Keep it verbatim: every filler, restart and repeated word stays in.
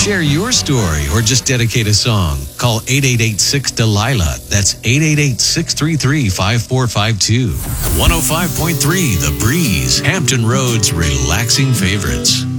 Share your story or just dedicate a song. Call eight eight eight six Delilah. That's eight eight eight six three three five four five two. one oh five point three The Breeze, Hampton Road's relaxing favorites.